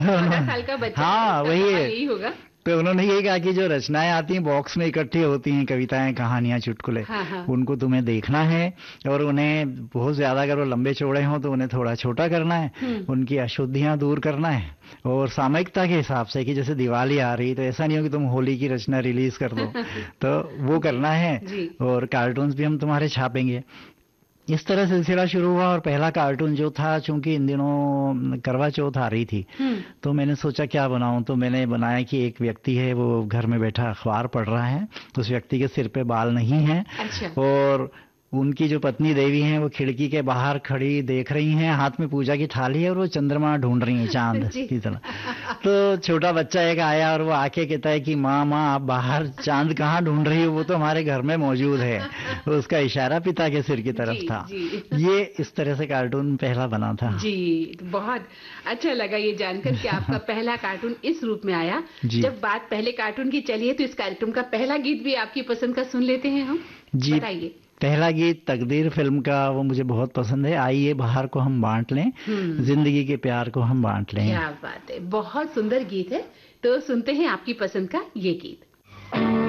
12 साल का बच्चा, हाँ वही है। यही होगा। तो उन्होंने यही कहा कि जो रचनाएं आती हैं बॉक्स में इकट्ठी होती हैं, कविताएं, कहानियां, चुटकुले, हाँ हाँ। उनको तुम्हें देखना है और उन्हें बहुत ज्यादा अगर वो लंबे चौड़े हों तो उन्हें थोड़ा छोटा करना है, उनकी अशुद्धियां दूर करना है और सामयिकता के हिसाब से कि जैसे दिवाली आ रही तो ऐसा नहीं हो कि तुम होली की रचना रिलीज कर दो तो वो करना है। और कार्टून्स भी हम तुम्हारे छापेंगे। इस तरह सिलसिला शुरू हुआ और पहला कार्टून जो था, चूंकि इन दिनों करवा चौथ आ रही थी तो मैंने सोचा क्या बनाऊं, तो मैंने बनाया कि एक व्यक्ति है वो घर में बैठा अखबार पढ़ रहा है, उस व्यक्ति के सिर पे बाल नहीं है। अच्छा। और उनकी जो पत्नी देवी हैं वो खिड़की के बाहर खड़ी देख रही हैं, हाथ में पूजा की थाली है और वो चंद्रमा ढूंढ रही हैं चांद की तरह। तो छोटा बच्चा एक आया और वो आके कहता है कि माँ माँ आप बाहर चांद कहाँ ढूंढ रही हो, वो तो हमारे घर में मौजूद है। तो उसका इशारा पिता के सिर की तरफ था। ये इस तरह से कार्टून पहला बना था जी। बहुत अच्छा लगा ये जानकर कि आपका पहला कार्टून इस रूप में आया। जब बात पहले कार्टून की चलिए तो इस कार्यक्रम का पहला गीत भी आपकी पसंद का सुन लेते हैं हम। जी बताइए। पहला गीत तकदीर फिल्म का, वो मुझे बहुत पसंद है। आइए बाहर को हम बांट लें, जिंदगी के प्यार को हम बांट लें। क्या बात है, बहुत सुंदर गीत है। तो सुनते हैं आपकी पसंद का ये गीत।